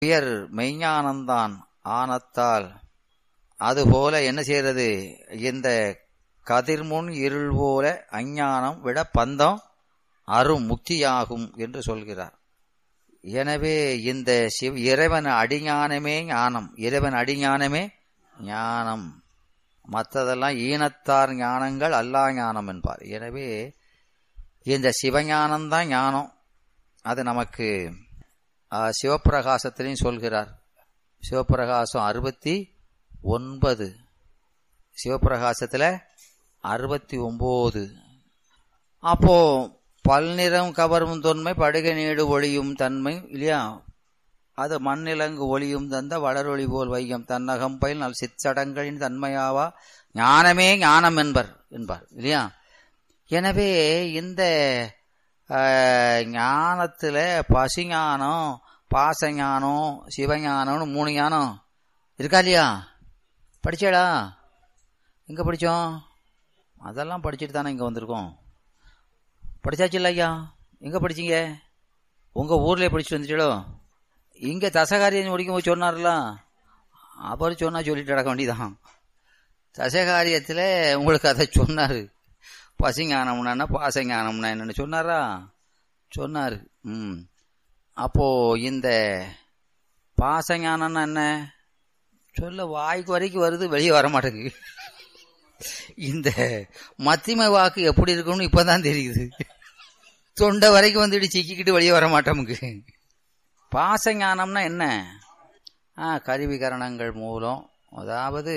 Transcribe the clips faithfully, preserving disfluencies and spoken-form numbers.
உயர் மெய்ஞானந்தான் ஆனத்தால் அதுபோல என்ன செய்யறது, இந்த கதிர்முன் இருள் போல அஞ்ஞானம் விட பந்தம் அரும் முக்தியாகும் என்று சொல்கிறார். எனவே இந்த சிவ இறைவன் அடிஞானமே ஞானம், இறைவன் அடிஞானமே ஞானம், மற்றதெல்லாம் ஈனத்தார் ஞானங்கள் அல்லா ஞானம் என்பார். எனவே இந்த சிவஞானம்தான் ஞானம். அது நமக்கு சிவப்பிரகாசத்திலையும் சொல்கிறார். சிவப்பிரகாசம் அறுபத்தி ஒன்பது, சிவப்பிரகாசத்துல அறுபத்தி ஒன்பது. அப்போ பல்நிறம் கவரும் தொன்மை படுகை நீடு ஒளியும் தன்மை இல்லையா, அது மண்ணிலங்கு ஒளியும் தந்த வளரொளி போல் வையம் தன்னகம் பயில் நல் சிற்சடங்களின் தன்மையாவா ஞானமே ஞானம் என்பர் என்பார் இல்லையா. எனவே இந்த ஞானத்துல பசிஞானம், பாசஞானம், சிவஞானம்னு மூணு ஞானம் இருக்கா இல்லையா? படிச்சேடா? எங்க படிச்சோம்? அதெல்லாம் படிச்சுட்டு தானே இங்க வந்திருக்கோம். படிச்சாச்சு இல்ல ஐயா? எங்க படிச்சீங்க? உங்க ஊர்ல படிச்சுட்டு வந்துட்டோ? இங்க தசகாரியம் முடிக்கும் போது சொன்னார்ல, அவர் சொன்னா சொல்லிட்டு நடக்க வேண்டியதான். தசகாரியத்துல உங்களுக்கு அதை சொன்னாரு. பசிஞானம்னா பாசஞானம்னா என்னன்னு சொன்னாரா? சொன்னாரு. ம் அப்போ இந்த பாசஞானம்னா என்ன சொல்ல வாய்க்கு வரைக்கும் வருது, வெளியே வர மாட்டேங்குது. இந்த மத்திமை வாக்கு எப்படி இருக்குன்னு இப்பதான் தெரியுது. தொண்டை வரைக்கும் வந்துட்டு சிக்கிக்கிட்டு வெளியே வர மாட்டோமுக்கு. பாசஞானம்னா என்ன? ஆ கருவிகரணங்கள் மூலம், அதாவது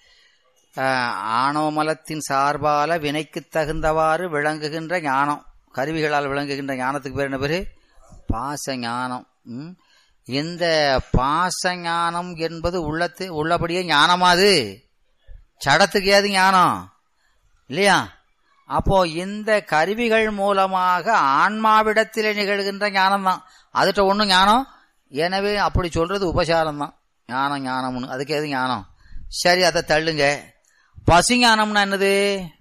ஆணவ மலத்தின் சார்பால வினைக்கு தகுந்தவாறு விளங்குகின்ற ஞானம், கருவிகளால் விளங்குகின்ற ஞானத்துக்கு பேர் என்ன பேரு? பாச ஞானம். இந்த பாச ஞானம் என்பது உள்ளத்து உள்ளபடியே ஞானமாது, சடத்துக்கு ஏது ஞானம் இல்லையா? அப்போ இந்த கருவிகள் மூலமாக ஆன்மாவிடத்திலே நிகழ்கின்ற ஞானம் தான், அதுட்ட ஒண்ணும் ஞானம். எனவே அப்படி சொல்றது உபசாரம் தான். ஞானம் ஞானம்னு அதுக்கு எது ஞானம்? சரி, அதை தள்ளுங்க. பசுஞானம்னா என்னது?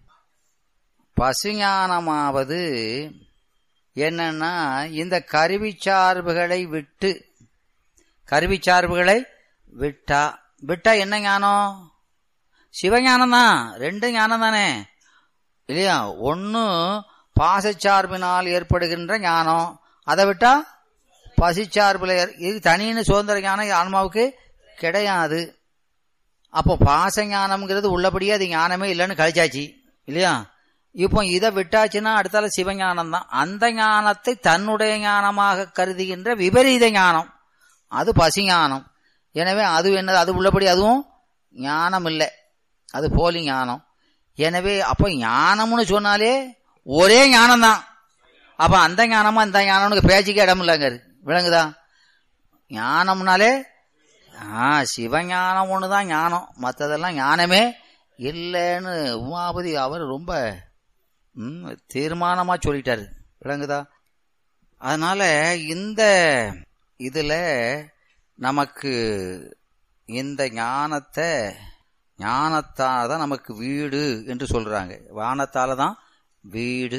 பசுஞானமாவது என்னன்னா இந்த கருவி சார்புகளை விட்டு, கருவி சார்புகளை விட்டா விட்டா என்ன ஞானம்? சிவஞானம் தான். ரெண்டு ஞானம் தானே இல்லையா? ஒன்னு பாசச்சார்பினால் ஏற்படுகின்ற ஞானம், அதை விட்டா பசிச்சார்புல. இது தனின்னு சுதந்திர ஞானம் ஆன்மாவுக்கு கிடையாது. அப்போ பாச ஞானம்ங்கிறது உள்ளபடியே அது ஞானமே இல்லைன்னு கழிச்சாச்சு இல்லையா? இப்போ இதை விட்டாச்சுன்னா அடுத்தால சிவஞானம் தான். அந்த ஞானத்தை தன்னுடைய ஞானமாக கருதுகின்ற விபரீத ஞானம், அது பசிஞானம். எனவே அது என்னது? அது உள்ளபடி அதுவும் ஞானம் இல்லை, அது போலி ஞானம். எனவே அப்போ ஞானம்னு சொன்னாலே ஒரே ஞானம் தான். அப்ப அந்த ஞானமா இந்த ஞானம்னு பேச்சுக்கே இடம் இல்லைங்க, விளங்குதா? ஞானம்னாலே ஆ சிவஞானம் ஒண்ணுதான் ஞானம், மற்றதெல்லாம் ஞானமே இல்லைன்னு உமாபதி அவர் ரொம்ப ம் தீர்மானமா சொல்லிட்டாரு, விளங்குதா? அதனால இந்த இதுல நமக்கு இந்த ஞானத்தை ஞானத்தால தான் நமக்கு வீடு என்று சொல்றாங்க. வானத்தால தான் வீடு.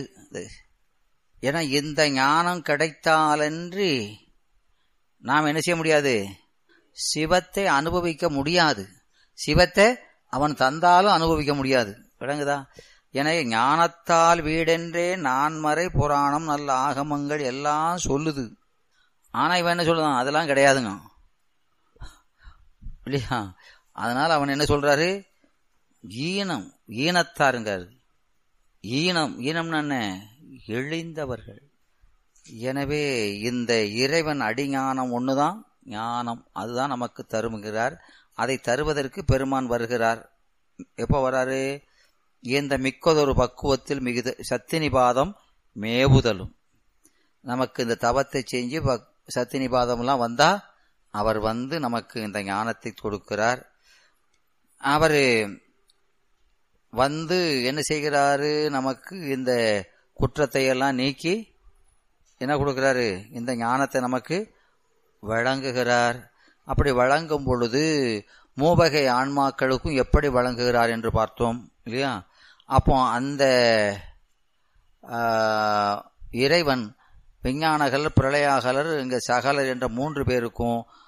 ஏன்னா இந்த ஞானம் கிடைத்தாலன்றி நாம் என்ன செய்ய முடியாது? சிவத்தை அனுபவிக்க முடியாது. சிவத்தை அவன் தந்தாலும் அனுபவிக்க முடியாது, விளங்குதா? எனவே ஞானத்தால் வீடென்றே நான்மறை புராணம் நல்ல ஆகமங்கள் எல்லாம் சொல்லுது. ஆனா இவன் என்ன சொல்லுதான்? அதெல்லாம் கிடையாதுங்க இல்லையா? அதனால அவன் என்ன சொல்றாரு? ஈனம், ஈனத்தாருங்காரு. ஈனம், ஈனம்னு என்ன? எழுந்தவர்கள். எனவே இந்த இறைவன் அடிஞானம் ஒண்ணுதான் ஞானம், அதுதான் நமக்கு தருமுகிறார். அதை தருவதற்கு பெருமான் வருகிறார். எப்ப வராரு? இந்த மிக்கதொரு பக்குவத்தில் மிகுத சத்தினிபாதம் மேவுதலும். நமக்கு இந்த தவத்தை செஞ்சு சத்தினிபாதம் எல்லாம் வந்தா அவர் வந்து நமக்கு இந்த ஞானத்தை கொடுக்கிறார். அவரு வந்து என்ன செய்கிறாரு? நமக்கு இந்த குற்றத்தை எல்லாம் நீக்கி என்ன கொடுக்கிறாரு? இந்த ஞானத்தை நமக்கு வழங்குகிறார். அப்படி வழங்கும் பொழுது மூவகை ஆன்மாக்களுக்கும் எப்படி வழங்குகிறார் என்று பார்த்தோம் இல்லையா? அப்போ அந்த இறைவன் விஞ்ஞானகலர், பிரளயாகலர், இங்க சகலர் என்ற மூன்று பேருக்கும்